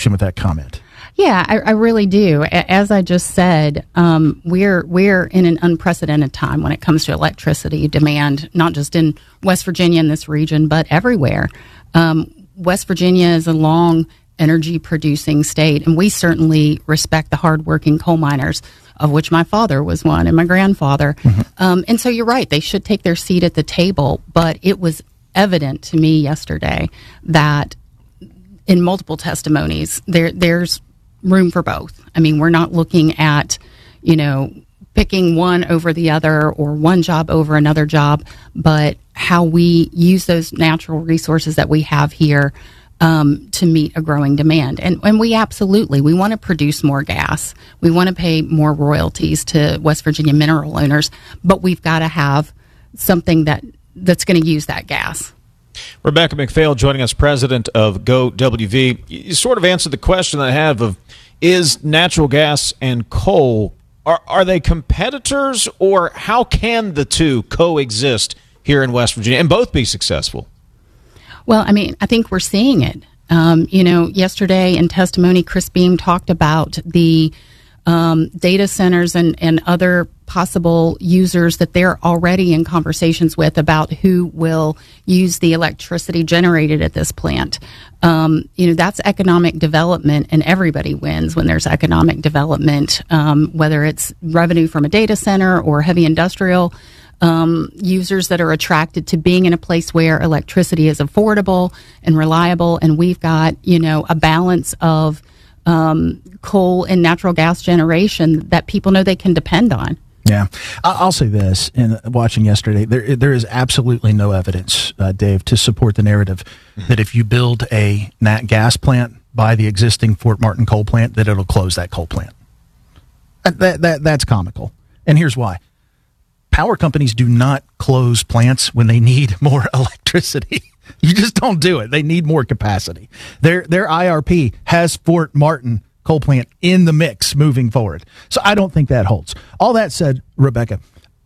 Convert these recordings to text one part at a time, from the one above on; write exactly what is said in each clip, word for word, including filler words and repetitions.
connection with that comment. Yeah, I, I really do. As I just said, um, we're we're in an unprecedented time when it comes to electricity demand, not just in West Virginia in this region, but everywhere. Um, West Virginia is a long energy producing state, and we certainly respect the hardworking coal miners, of which my father was one and my grandfather. Mm-hmm. Um, and so you're right, they should take their seat at the table. But it was evident to me yesterday that in multiple testimonies, there there's room for both. I mean, we're not looking at, you know, picking one over the other or one job over another job, but how we use those natural resources that we have here um, to meet a growing demand. And, and we absolutely, we want to produce more gas. We want to pay more royalties to West Virginia mineral owners, but we've got to have something that, that's going to use that gas. Rebecca McPhail joining us, president of Go W V. You sort of answered the question I have of, is natural gas and coal, are, are they competitors, or how can the two coexist here in West Virginia and both be successful? Well, I mean, I think we're seeing it. Um, you know, yesterday in testimony, Chris Beam talked about the um, data centers and, and other possible users that they're already in conversations with about who will use the electricity generated at this plant. Um, you know, that's economic development, and everybody wins when there's economic development, um, whether it's revenue from a data center or heavy industrial um, users that are attracted to being in a place where electricity is affordable and reliable. And we've got, you know, a balance of um, coal and natural gas generation that people know they can depend on. Yeah, I'll say this, in watching yesterday, there there is absolutely no evidence, uh, Dave, to support the narrative mm-hmm. that if you build a nat gas plant by the existing Fort Martin coal plant, that it'll close that coal plant. That, that, that That's comical. And here's why. Power companies do not close plants when they need more electricity. You just don't do it. They need more capacity. Their their I R P has Fort Martin coal plant in the mix moving forward. So I don't think that holds. All that said, Rebecca,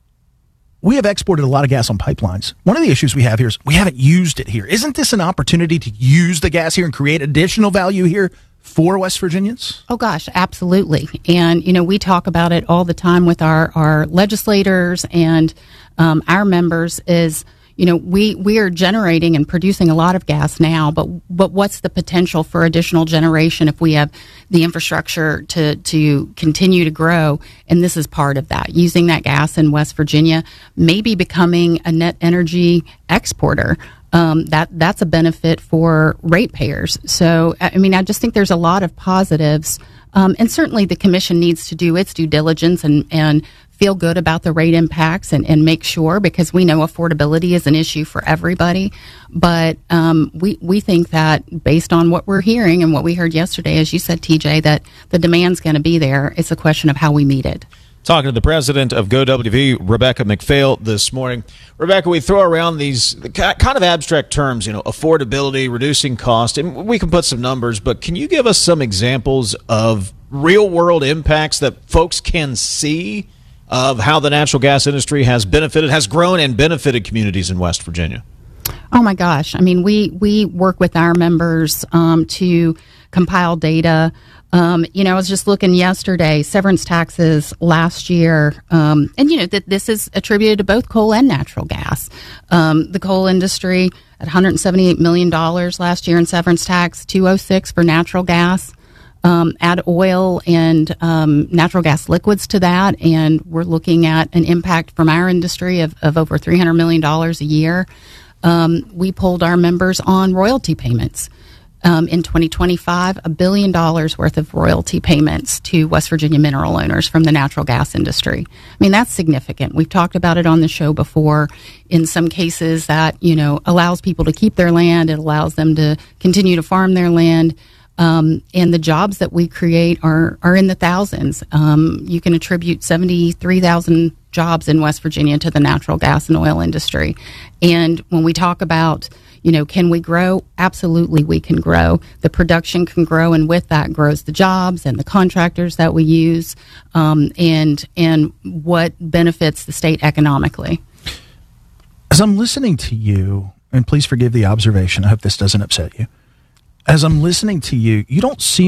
we have exported a lot of gas on pipelines. One of the issues we have here is we haven't used it here. Isn't this an opportunity to use the gas here and create additional value here for West Virginians? Oh, gosh, absolutely. And, you know, we talk about it all the time with our, our legislators and um, our members is, you know, we, we are generating and producing a lot of gas now, but but what's the potential for additional generation if we have the infrastructure to, to continue to grow? And this is part of that, using that gas in West Virginia, maybe becoming a net energy exporter. Um, that that's a benefit for ratepayers. So, I mean, I just think there's a lot of positives. Um, and certainly the commission needs to do its due diligence and, and feel good about the rate impacts and, and make sure, because we know affordability is an issue for everybody. But um, we, we think that based on what we're hearing and what we heard yesterday, as you said, T J, that the demand's going to be there. It's a question of how we meet it. Talking to the president of Go W V, Rebecca McPhail, this morning. Rebecca, we throw around these kind of abstract terms, you know, affordability, reducing cost, and we can put some numbers, but can you give us some examples of real-world impacts that folks can see of how the natural gas industry has benefited, has grown and benefited communities in West Virginia? Oh, my gosh. I mean, we, we work with our members um, to compile data. Um, you know, I was just looking yesterday, severance taxes last year, um, and, you know, that this is attributed to both coal and natural gas. Um, the coal industry at one hundred seventy-eight million dollars last year in severance tax, two hundred six for natural gas. Um, add oil and um, natural gas liquids to that, and we're looking at an impact from our industry of, of over three hundred million dollars a year. Um, we polled our members on royalty payments. Um, in twenty twenty-five, a billion dollars worth of royalty payments to West Virginia mineral owners from the natural gas industry. I mean, that's significant. We've talked about it on the show before. In some cases that, you know, allows people to keep their land. It allows them to continue to farm their land. Um, and the jobs that we create are, are in the thousands. Um, you can attribute seventy-three thousand jobs in West Virginia to the natural gas and oil industry. And when we talk about, you know, can we grow? Absolutely, we can grow. The production can grow, and with that grows the jobs and the contractors that we use, um, and and what benefits the state economically. As I'm listening to you, and please forgive the observation, I hope this doesn't upset you. As I'm listening to you, you don't seem